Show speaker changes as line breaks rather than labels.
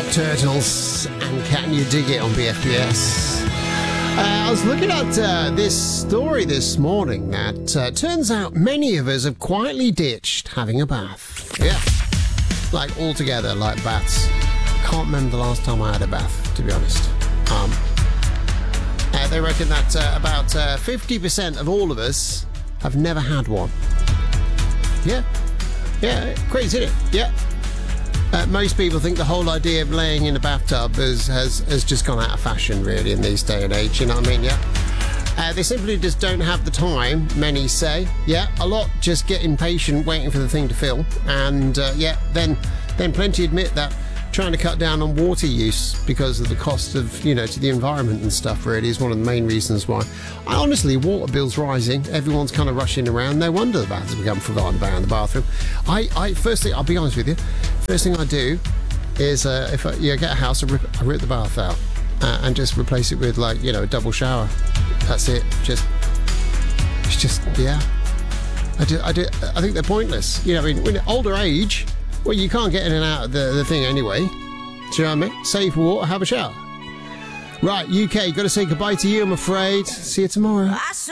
Turtles and Can You Dig It on BFBS. I was looking at this story this morning that turns out many of us have quietly ditched having a bath. Yeah, like altogether, like baths. Can't remember the last time I had a bath, to be honest. They reckon that about 50% of all of us have never had one. Yeah, crazy, isn't it? Yeah. Most people think the whole idea of laying in a bathtub has just gone out of fashion, really, in these day and age, you know what I mean? Yeah. They simply just don't have the time, many say. Yeah, a lot just get impatient waiting for the thing to fill. And, then plenty admit that trying to cut down on water use because of the cost of, to the environment and stuff, really, is one of the main reasons why. Honestly, water bills rising, everyone's kind of rushing around. No wonder the baths have become forgotten about in the bathroom. Firstly, I'll be honest with you, first thing I do is if I get a house, I rip the bath out and just replace it with, a double shower. That's it. I think they're pointless. When older age, well, you can't get in and out of the thing anyway. Do you know what I mean? Save water, have a shower. Right, UK, got to say goodbye to you, I'm afraid. See you tomorrow.